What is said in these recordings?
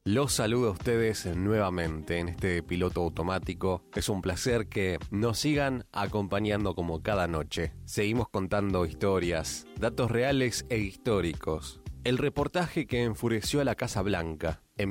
Los saludo a ustedes nuevamente en este piloto automático. Es un placer que nos sigan acompañando como cada noche. Seguimos contando historias, datos reales e históricos. El reportaje que enfureció a la Casa Blanca. En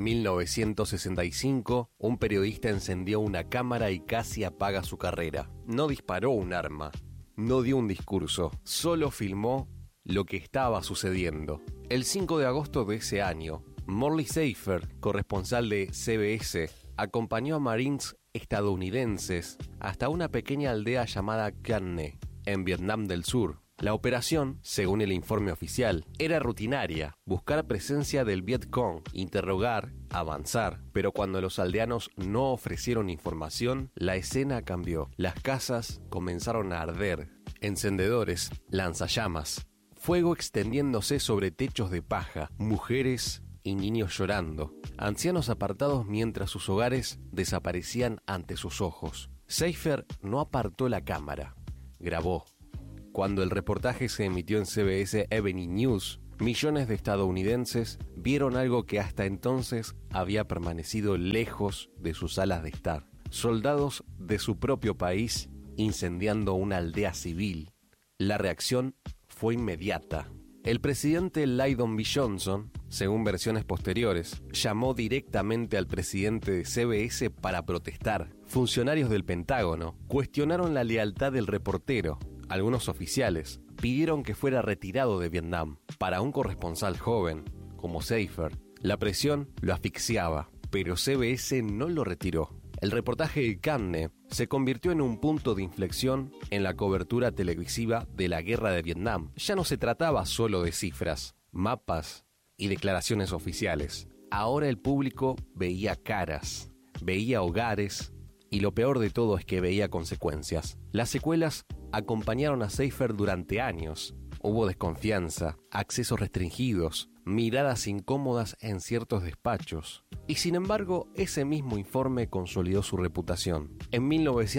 1965, un periodista encendió una cámara y casi apaga su carrera. No disparó un arma, no dio un discurso, solo filmó lo que estaba sucediendo. El 5 de agosto de ese año, Morley Safer, corresponsal de CBS, acompañó a Marines estadounidenses hasta una pequeña aldea llamada Cam Ne, en Vietnam del Sur. La operación, según el informe oficial, era rutinaria, buscar presencia del Viet Cong, interrogar, avanzar, pero cuando los aldeanos no ofrecieron información, la escena cambió. Las casas comenzaron a arder, encendedores, lanzallamas, fuego extendiéndose sobre techos de paja, mujeres y niños llorando, ancianos apartados mientras sus hogares desaparecían ante sus ojos. Safer no apartó la cámara, grabó. Cuando el reportaje se emitió en CBS Evening News, millones de estadounidenses vieron algo que hasta entonces había permanecido lejos de sus salas de estar. Soldados de su propio país incendiando una aldea civil. La reacción fue inmediata. El presidente Lyndon B. Johnson, según versiones posteriores, llamó directamente al presidente de CBS para protestar. Funcionarios del Pentágono cuestionaron la lealtad del reportero. Algunos oficiales pidieron que fuera retirado de Vietnam. Para un corresponsal joven, como Safer, la presión lo asfixiaba, pero CBS no lo retiró. El reportaje de Cam Ne se convirtió en un punto de inflexión en la cobertura televisiva de la guerra de Vietnam. Ya no se trataba solo de cifras, mapas y declaraciones oficiales. Ahora el público veía caras, veía hogares y lo peor de todo es que veía consecuencias. Las secuelas acompañaron a Safer durante años. Hubo desconfianza, accesos restringidos, miradas incómodas en ciertos despachos. Y sin embargo, ese mismo informe consolidó su reputación. En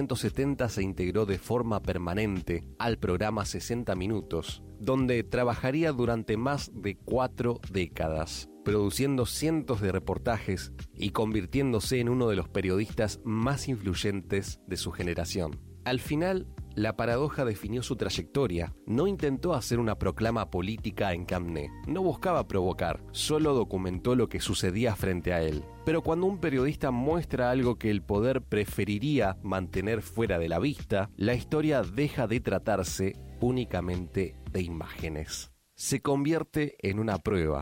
1970 se integró de forma permanente al programa 60 Minutos, donde trabajaría durante más de 4 décadas, produciendo cientos de reportajes y convirtiéndose en uno de los periodistas más influyentes de su generación. Al final, la paradoja definió su trayectoria. No intentó hacer una proclama política en Cam Ne. No buscaba provocar, solo documentó lo que sucedía frente a él. Pero cuando un periodista muestra algo que el poder preferiría mantener fuera de la vista, la historia deja de tratarse únicamente de imágenes. Se convierte en una prueba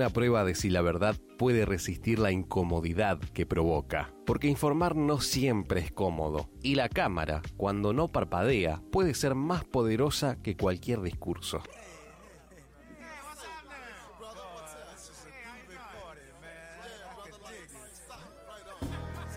de si la verdad puede resistir la incomodidad que provoca. Porque informar no siempre es cómodo, y la cámara, cuando no parpadea, puede ser más poderosa que cualquier discurso.